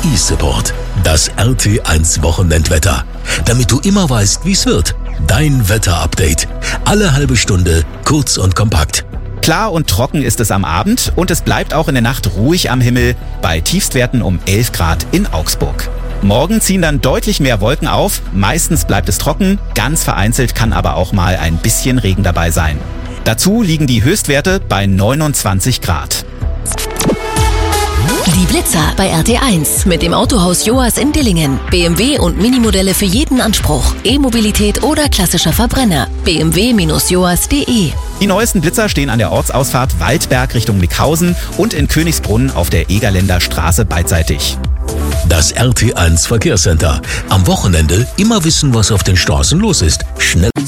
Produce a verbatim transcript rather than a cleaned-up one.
eSupport. Das R T eins Wochenendwetter. Damit du immer weißt, wie es wird. Dein Wetterupdate. Alle halbe Stunde, kurz und kompakt. Klar und trocken ist es am Abend und es bleibt auch in der Nacht ruhig am Himmel bei Tiefstwerten um elf Grad in Augsburg. Morgen ziehen dann deutlich mehr Wolken auf, meistens bleibt es trocken, ganz vereinzelt kann aber auch mal ein bisschen Regen dabei sein. Dazu liegen die Höchstwerte bei neunundzwanzig Grad. Die Blitzer bei R T eins mit dem Autohaus Joas in Dillingen. B M W und Minimodelle für jeden Anspruch. E-Mobilität oder klassischer Verbrenner. b m w Bindestrich joas Punkt de. Die neuesten Blitzer stehen an der Ortsausfahrt Waldberg Richtung Mickhausen und in Königsbrunn auf der Egerländer Straße beidseitig. Das R T eins Verkehrscenter. Am Wochenende immer wissen, was auf den Straßen los ist. Schnell